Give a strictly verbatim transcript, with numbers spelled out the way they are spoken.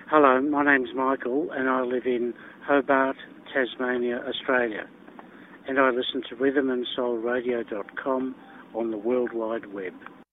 Hello, my name's Michael and I live in Hobart, Tasmania, Australia. And I listen to rhythm and soul radio dot com on the World Wide Web.